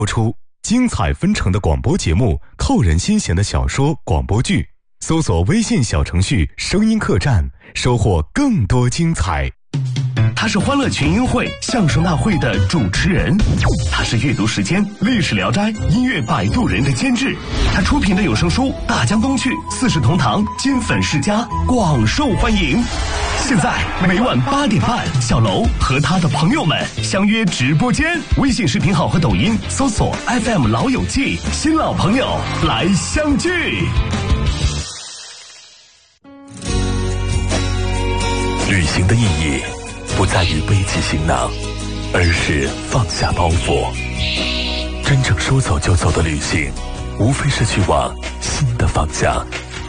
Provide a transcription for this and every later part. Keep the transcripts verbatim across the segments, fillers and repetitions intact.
播出精彩纷呈的广播节目，扣人心弦的小说广播剧，搜索微信小程序声音客栈，收获更多精彩。 他是欢乐群英会相声大会的主持人，他是阅读时间历史聊斋音乐摆渡人的监制，他出品的有声书大江东去四世同堂金粉世家广受欢迎。现在每晚八点半，小楼和他的朋友们相约直播间，微信视频号和抖音搜索 F M 老友记，新老朋友来相聚。 旅行的意义不在于背起行囊，而是放下包袱。真正说走就走的旅行，无非是去往新的方向。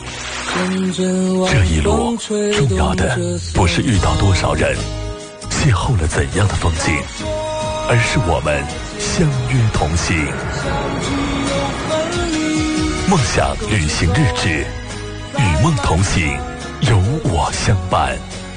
这一路重要的不是遇到多少人，邂逅了怎样的风景，而是我们相约同行。梦想旅行日志，与梦同行，有我相伴。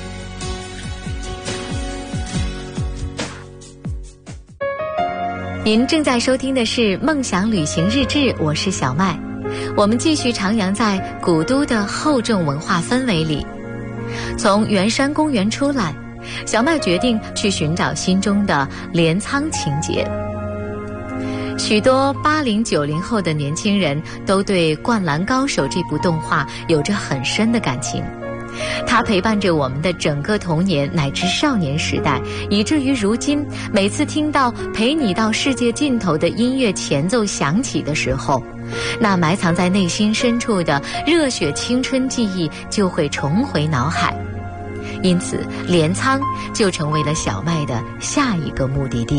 您正在收听的是梦想旅行日志，我是小麦。我们继续徜徉在古都的厚重文化氛围里。从圆山公园出来，小麦决定去寻找心中的镰仓情节。许多八零九零后的年轻人都对《灌篮高手》这部动画有着很深的感情，它陪伴着我们的整个童年乃至少年时代，以至于如今每次听到陪你到世界尽头的音乐前奏响起的时候，那埋藏在内心深处的热血青春记忆就会重回脑海。因此镰仓就成为了小麦的下一个目的地。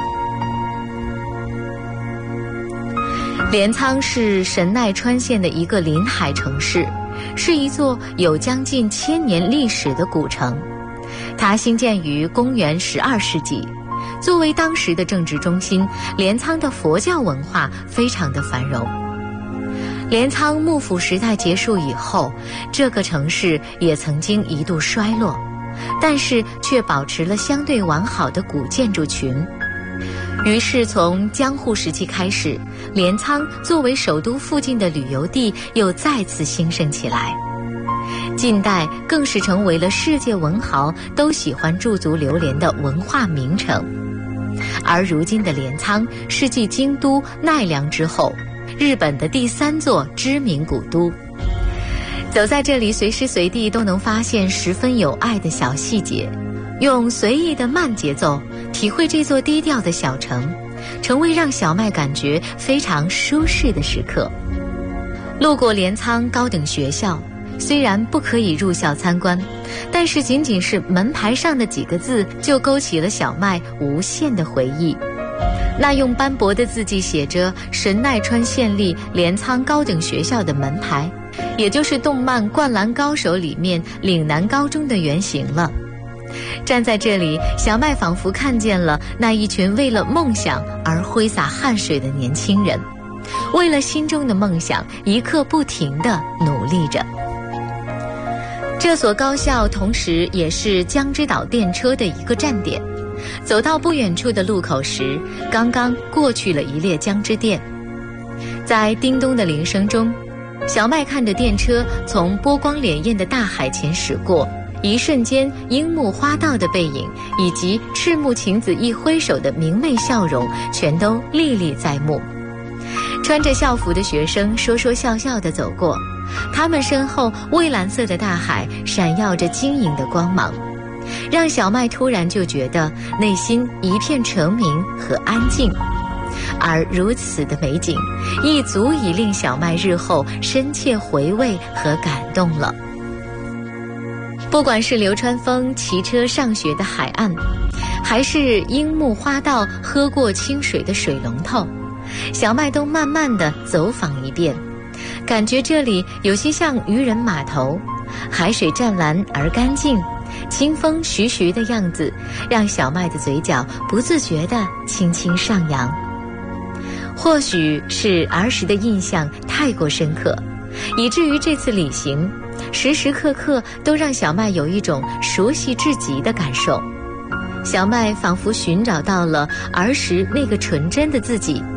镰仓是神奈川县的一个临海城市，是一座有将近千年历史的古城。它兴建于公元十二世纪，作为当时的政治中心，镰仓的佛教文化非常的繁荣。镰仓幕府时代结束以后，这个城市也曾经一度衰落，但是却保持了相对完好的古建筑群。于是从江户时期开始，镰仓作为首都附近的旅游地又再次兴盛起来。近代更是成为了世界文豪都喜欢驻足流连的文化名城。而如今的镰仓是继京都、奈良之后，日本的第三座知名古都。走在这里，随时随地都能发现十分有爱的小细节，用随意的慢节奏体会这座低调的小城，成为让小麦感觉非常舒适的时刻。路过镰仓高等学校，虽然不可以入校参观，但是仅仅是门牌上的几个字就勾起了小麦无限的回忆。那用斑驳的字迹写着神奈川县立镰仓高等学校的门牌，也就是动漫《灌篮高手》里面岭南高中的原型了。站在这里，小麦仿佛看见了那一群为了梦想而挥洒汗水的年轻人，为了心中的梦想一刻不停地努力着。这所高校同时也是江之岛电车的一个站点。走到不远处的路口时，刚刚过去了一列江之电。在叮咚的铃声中，小麦看着电车从波光潋滟的大海前驶过，一瞬间樱木花道的背影以及赤木晴子一挥手的明媚笑容全都历历在目。穿着校服的学生说说笑笑地走过，他们身后蔚蓝色的大海闪耀着晶莹的光芒，让小麦突然就觉得内心一片澄明和安静。而如此的美景，亦足以令小麦日后深切回味和感动了。不管是流川枫骑车上学的海岸，还是樱木花道喝过清水的水龙头，小麦都慢慢地走访一遍，感觉这里有些像渔人码头，海水湛蓝而干净，清风徐徐的样子，让小麦的嘴角不自觉地轻轻上扬。或许是儿时的印象太过深刻，以至于这次旅行时时刻刻都让小麦有一种熟悉至极的感受。小麦仿佛寻找到了儿时那个纯真的自己，